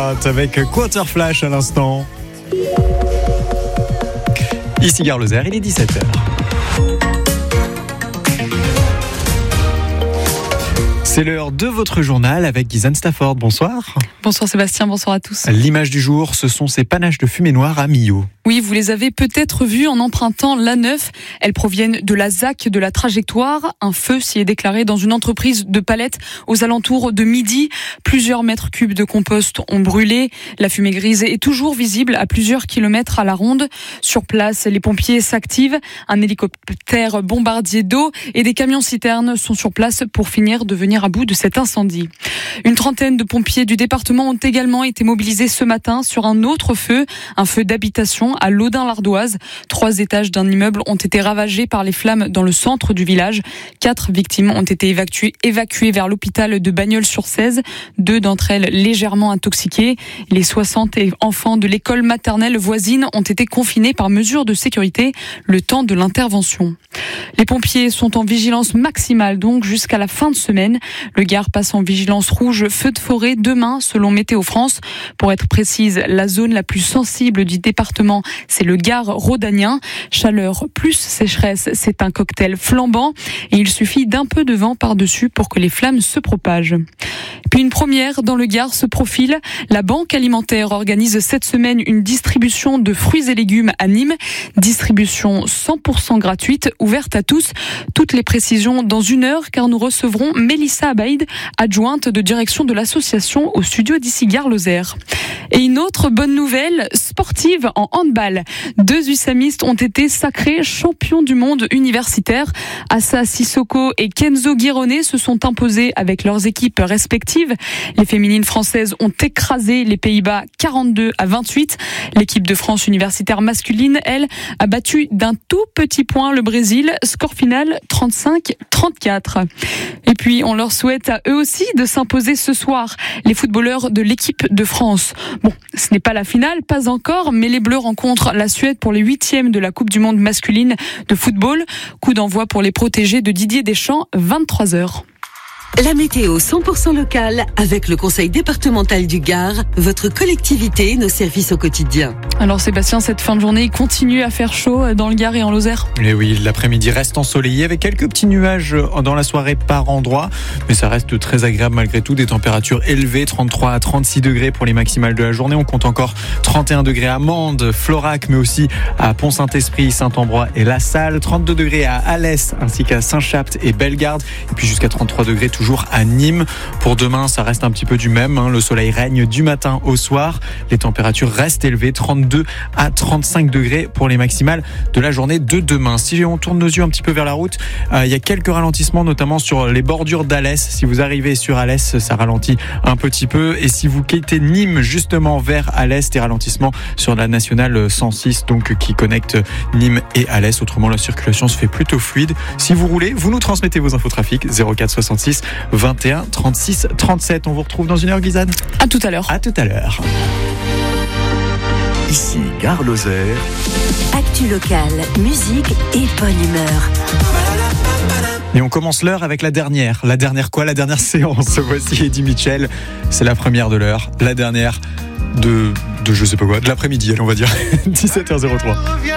Heart avec Quarter Flash à l'instant. Ici Gare Lozère, il est 17h. C'est l'heure de votre journal avec Guyzane Stafford. Bonsoir. Bonsoir Sébastien, bonsoir à tous. L'image du jour, ce sont ces panaches de fumée noire à Millau. Oui, vous les avez peut-être vus en empruntant l'A9. Elles proviennent de la ZAC de la trajectoire. Un feu s'y est déclaré dans une entreprise de palettes aux alentours de midi. Plusieurs mètres cubes de compost ont brûlé. La fumée grise est toujours visible à plusieurs kilomètres à la ronde. Sur place, les pompiers s'activent. Un hélicoptère bombardier d'eau et des camions-citernes sont sur place pour finir de venir à bout de cet incendie. Une trentaine de pompiers du département ont également été mobilisés ce matin sur un autre feu, un feu d'habitation à Laudun-l'Ardoise. 3 étages d'un immeuble ont été ravagés par les flammes dans le centre du village. 4 victimes ont été évacuées vers l'hôpital de Bagnols-sur-Cèze. 2 d'entre elles légèrement intoxiquées. Les 60 enfants de l'école maternelle voisine ont été confinés par mesure de sécurité le temps de l'intervention. Les pompiers sont en vigilance maximale donc jusqu'à la fin de semaine. Le Gard passe en vigilance rouge feu de forêt demain selon Météo France. Pour être précise, la zone la plus sensible du département, c'est le Gard rhodanien. Chaleur plus sécheresse, c'est un cocktail flambant et il suffit d'un peu de vent par-dessus pour que les flammes se propagent. Puis une première dans le Gard se profile. La Banque alimentaire organise cette semaine une distribution de fruits et légumes à Nîmes. Distribution 100% gratuite, ouverte à tous. Toutes les précisions dans 1 heure car nous recevrons Mélissa Abaïd, adjointe de direction de l'association au studio d'ici Gare Lozère. Et une autre bonne nouvelle sportive en handball. 2 USAMistes ont été sacrés champions du monde universitaire. Assa Sissoko et Kenzo Guironet se sont imposés avec leurs équipes respectives. Les féminines françaises ont écrasé les Pays-Bas 42-28. L'équipe de France universitaire masculine, elle, a battu d'un tout petit point le Brésil. Score final 35-34. Et puis, on leur souhaite à eux aussi de s'imposer ce soir. Les footballeurs de l'équipe de France. Bon, ce n'est pas la finale, pas encore, mais les Bleus rencontrent la Suède pour les 8e de la Coupe du Monde masculine de football. Coup d'envoi pour les protégés de Didier Deschamps, 23h. La météo 100% locale avec le conseil départemental du Gard, votre collectivité, nos services au quotidien. Alors Sébastien, cette fin de journée continue à faire chaud dans le Gard et en Lozère. Et oui, l'après-midi reste ensoleillé avec quelques petits nuages dans la soirée par endroits, mais ça reste très agréable malgré tout, des températures élevées, 33 à 36 degrés pour les maximales de la journée. On compte encore 31 degrés à Mende, Florac, mais aussi à Pont-Saint-Esprit, Saint-Ambrois et La Salle, 32 degrés à Alès ainsi qu'à Saint-Chapt et Bellegarde, et puis jusqu'à 33 degrés toujours à Nîmes. Pour demain, ça reste un petit peu du même. Le soleil règne du matin au soir. Les températures restent élevées, 32 à 35 degrés pour les maximales de la journée de demain. Si on tourne nos yeux un petit peu vers la route, il y a quelques ralentissements, notamment sur les bordures d'Alès. Si vous arrivez sur Alès, ça ralentit un petit peu. Et si vous quittez Nîmes justement vers Alès, des ralentissements sur la nationale 106, donc qui connecte Nîmes et Alès. Autrement, la circulation se fait plutôt fluide. Si vous roulez, vous nous transmettez vos infos trafic 04 66 21 36 37. On vous retrouve dans 1 heure, Guyzane. À tout à l'heure. À tout à l'heure. Ici Gare Lozère. Actu locale, musique et bonne humeur. Et on commence l'heure avec la dernière. La dernière quoi? La dernière séance. Voici Eddie Mitchell. C'est la première de l'heure. La dernière de je sais pas quoi. De l'après-midi, allez, on va dire. 17h03.